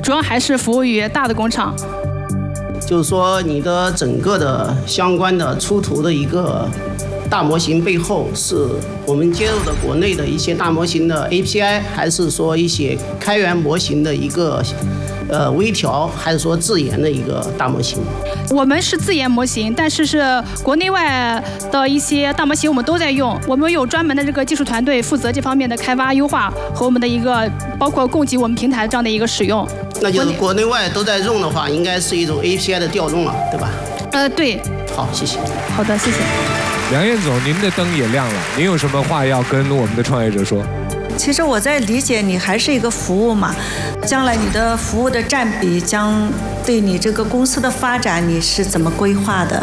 主要还是服务于大的工厂。 就是说，你的整个的相关的出图的一个大模型背后，是我们接入的国内的一些大模型的 API， 还是说一些开源模型的一个微调，还是说自研的一个大模型？ 我们是自研模型，但是国内外的一些大模型我们都在用。我们有专门的这个技术团队负责这方面的开发优化和我们的一个包括供给我们平台这样的一个使用。 那就是国内外都在用的话，应该是一种 API 的调用了，对吧？ 对。 好，谢谢。 好的，谢谢。 梁彦总，您的灯也亮了，您有什么话要跟我们的创业者说？ 其实我在理解你还是一个服务嘛，将来你的服务的占比将对你这个公司的发展你是怎么规划的？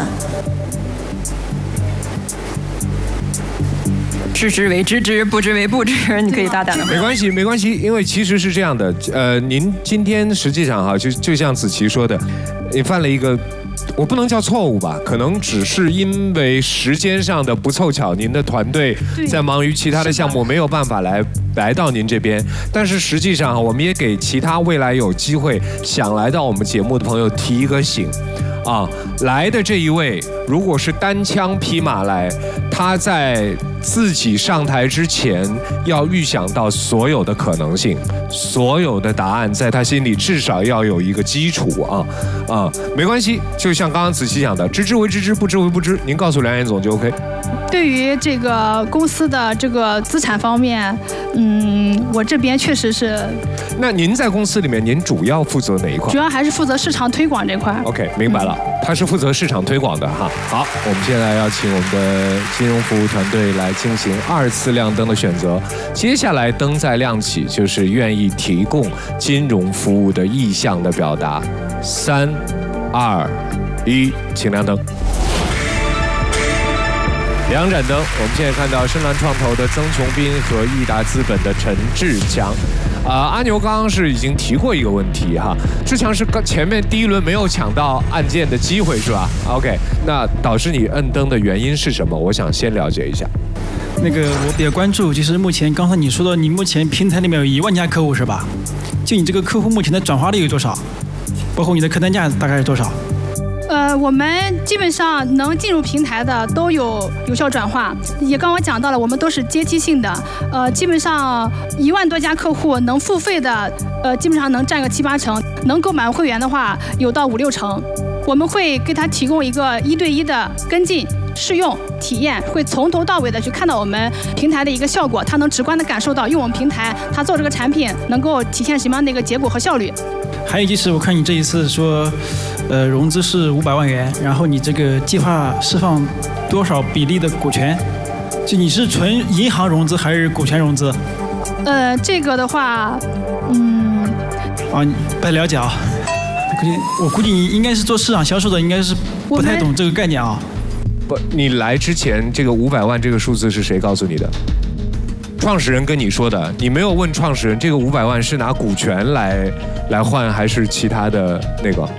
知之为知之，不知为不知，你可以大胆的。 没关系，没关系，因为其实是这样的，您今天实际上哈，就像子琪说的，你犯了一个。我不能叫错误吧，可能只是因为时间上的不凑巧，您的团队在忙于其他的项目，没有办法来到您这边。但是实际上，我们也给其他未来有机会想来到我们节目的朋友提一个醒。来的这一位，如果是单枪匹马来，他在自己上台之前要预想到所有的可能性，所有的答案在他心里至少要有一个基础没关系，就像刚刚子琪讲的，知之为知之，不知为不知，您告诉梁彦总就 OK。 对于这个公司的这个资产方面，我这边确实是。 那您在公司里面，您主要负责哪一块？ 主要还是负责市场推广这块。 OK， 明白了，他是负责市场推广的哈。好，我们现在要请我们的金融服务团队来进行2次亮灯的选择。接下来灯再亮起，就是愿意提供金融服务的意向的表达。3、2、1，请亮灯。2盏灯，我们现在看到深蓝创投的曾琼斌和易达资本的陈志强。阿牛刚刚是已经提过一个问题哈，志强是前面第一轮没有抢到按键的机会是吧 ？OK， 那导致你摁灯的原因是什么？我想先了解一下。 那个我比较关注，就是目前刚才你说的，你目前平台里面有1万家客户是吧？就你这个客户目前的转化率有多少？包括你的客单价大概是多少？ 我们基本上能进入平台的都有有效转化，也刚刚讲到了，我们都是阶梯性的，基本上1万多家客户能付费的，基本上能占个7、8成，能购买会员的话有到5、6成。我们会给他提供一个1对1的跟进、试用、体验，会从头到尾的去看到我们平台的一个效果，他能直观的感受到用我们平台，他做这个产品能够体现什么样的一个结果和效率。 还有就是我看你这一次说，融资是500万元，然后你这个计划释放多少比例的股权？就你是纯银行融资还是股权融资？ 这个的话， 你不太了解啊。我估计你应该是做市场销售的，应该是不太懂这个概念啊。 不，你来之前这个500万这个数字是谁告诉你的？创始人跟你说的，你没有问创始人这个500万是拿股权来换还是其他的那个？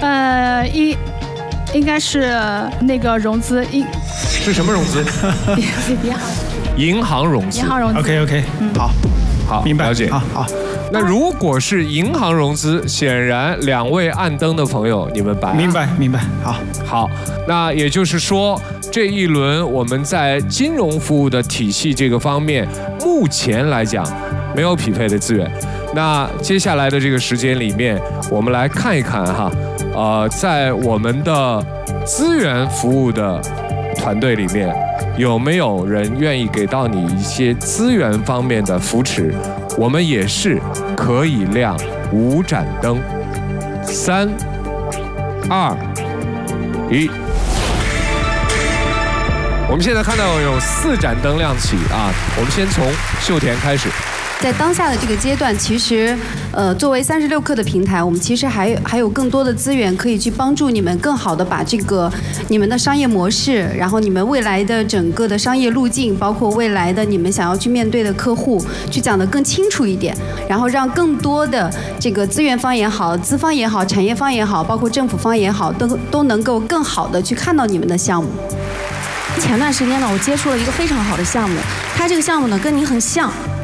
应该是那个融资， 是什么融资？银行融资。 银行融资。 OK， 好，明白， 了解。 好。 那如果是银行融资，显然2位按灯的朋友，你们白？ 明白。 好，那也就是说，这一轮我们在金融服务的体系这个方面，目前来讲没有匹配的资源。那接下来的这个时间里面，我们来看一看哈，在我们的资源服务的团队里面，有没有人愿意给到你一些资源方面的扶持？我们也是可以亮5盏灯，3、2、1。我们现在看到有4盏灯亮起啊，我们先从秀田开始。 在当下的这个阶段，其实，作为36氪的平台，我们其实还有更多的资源可以去帮助你们更好的把这个你们的商业模式，然后你们未来的整个的商业路径，包括未来的你们想要去面对的客户，去讲得更清楚一点，然后让更多的这个资源方也好、资方也好、产业方也好，包括政府方也好，都能够更好的去看到你们的项目。 前段时间呢，我接触了一个非常好的项目，它这个项目呢跟您很像。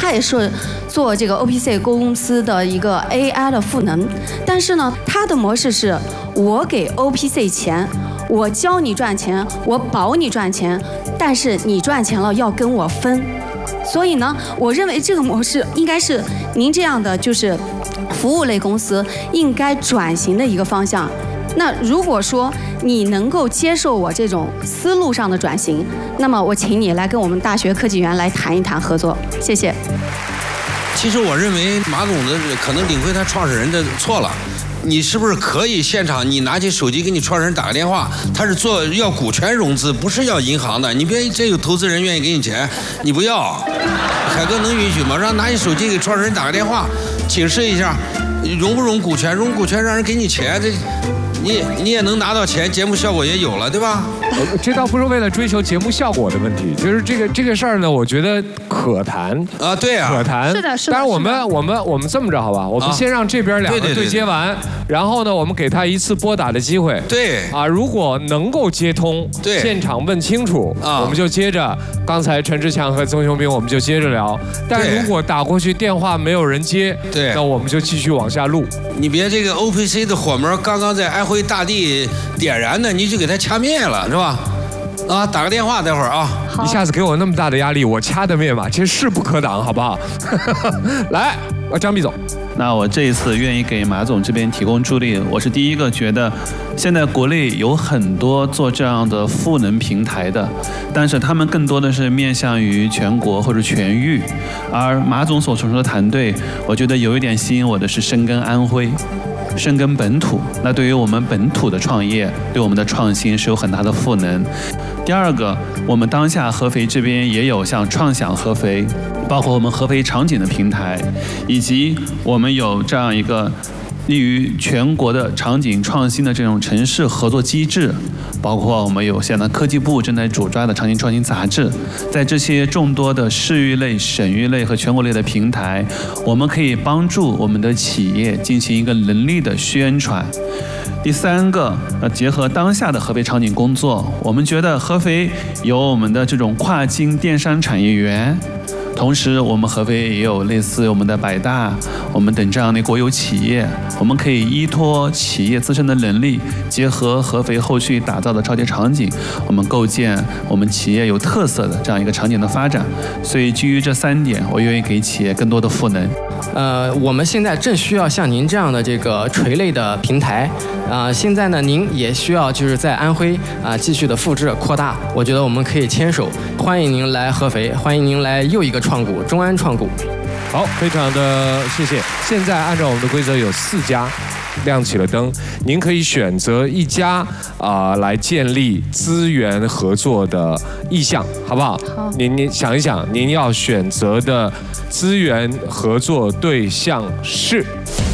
他也是做这个 OPC 公司的一个 AI 的赋能，但是呢，他的模式是我给 OPC 钱，我教你赚钱，我保你赚钱，但是你赚钱了要跟我分。所以呢，我认为这个模式应该是您这样的就是服务类公司应该转型的一个方向。那如果说你能够接受我这种思路上的转型，那么我请你来跟我们大学科技园来谈一谈合作，谢谢。 其实我认为马总的可能领会他创始人的错了。你是不是可以现场你拿起手机给你创始人打个电话？他是要股权融资，不是要银行的。你别这有投资人愿意给你钱，你不要。海哥能允许吗？让拿起手机给创始人打个电话，请示一下，融不融股权？融股权让人给你钱，这你也能拿到钱，节目效果也有了，对吧？ 这倒不是为了追求节目效果的问题，就是这个事儿呢，我觉得可谈啊，对啊， 可谈。 是的，是的。 当然我们这么着好吧，我们先让这边两个对接完，然后呢，我们给他一次拨打的机会。 对啊，如果能够接通， 对， 现场问清楚啊，我们就接着刚才陈志强和曾雄斌，我们就接着聊。但如果打过去电话没有人接， 对， 那我们就继续往下录。 你别这个 OPC 的火苗刚刚在安徽大地点燃呢，你就给它掐灭了，是吧？啊，打个电话，待会儿啊！ 一下子给我那么大的压力，我掐得灭嘛，这势不可挡，好不好？来，张毕总。 那我这一次愿意给马总这边提供助力，我是第一个觉得，现在国内有很多做这样的赋能平台的，但是他们更多的是面向于全国或者全域，而马总所从事的团队，我觉得有一点吸引我的是深耕安徽。深耕本土，那对于我们本土的创业，对我们的创新是有很大的赋能。第二个，我们当下合肥这边也有像创想合肥，包括我们合肥场景的平台，以及我们有这样一个利于全国的场景创新的这种城市合作机制，包括我们有现在科技部正在主抓的场景创新杂志，在这些众多的市域类、省域类和全国类的平台，我们可以帮助我们的企业进行一个能力的宣传。第三个，结合当下的合肥场景工作，我们觉得合肥有我们的这种跨境电商产业园。同时，我们合肥也有类似我们的百大、我们等这样的国有企业，我们可以依托企业自身的能力，结合合肥后续打造的超级场景，我们构建我们企业有特色的这样一个场景的发展。所以，基于这3点，我愿意给企业更多的赋能。 我们现在正需要像您这样的这个垂类的平台，现在呢，您也需要就是在安徽继续的复制扩大。我觉得我们可以牵手，欢迎您来合肥，欢迎您来又一个创股中安创股。 好，非常的谢谢。现在按照我们的规则有4家亮起了灯，您可以选择1家来建立资源合作的意向，好不好？好。您想一想，您要选择的资源合作对象是？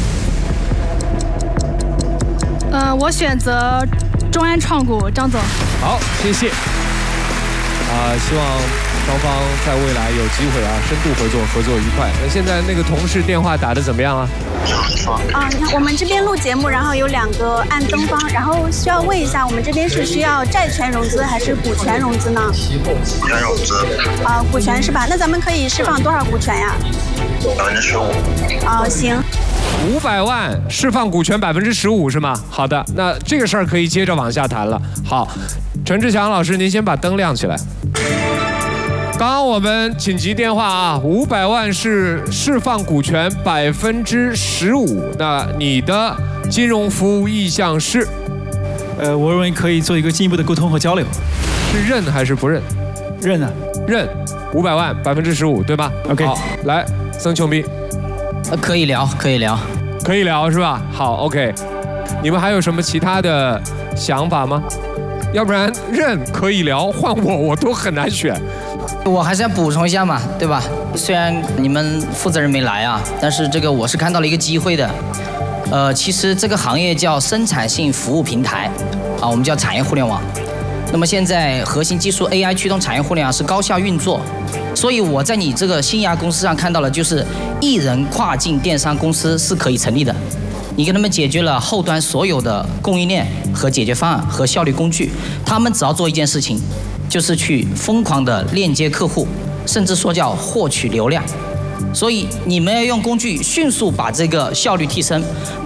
我选择中安创股，张总。 好，谢谢。希望双方在未来有机会深度合作，合作愉快。那现在那个同事电话打得怎么样啊？ 你看我们这边录节目，然后有2个暗灯方，然后需要问一下，我们这边是需要债权融资还是股权融资呢？ 股权融资。 股权是吧？那咱们可以释放多少股权呀？15%。行。 500万释放股权15%是吗？好的，那这个事儿可以接着往下谈了。好，陈志强老师，您先把灯亮起来。刚刚我们紧急电话500万是释放股权15%，那你的金融服务意向是？ 我认为可以做一个进一步的沟通和交流。 是认还是不认？ 认啊。 认，500万15%，对吧 ？OK。 好，来，曾琼斌。 可以聊，可以聊， 可以聊是吧？好 ，OK。你们还有什么其他的想法吗？要不然认可以聊，换我都很难选。 我还是要补充一下嘛，对吧？虽然你们负责人没来但是这个我是看到了一个机会的。其实这个行业叫生产性服务平台，我们叫产业互联网。那么现在核心技术 AI 驱动产业互联网是高效运作，所以我在你这个新芽公司上看到了，就是1人跨境电商公司是可以成立的。你给他们解决了后端所有的供应链和解决方案和效率工具，他们只要做一件事情，就是去疯狂的链接客户，甚至说叫获取流量。 所以你们要用工具迅速把这个效率提升，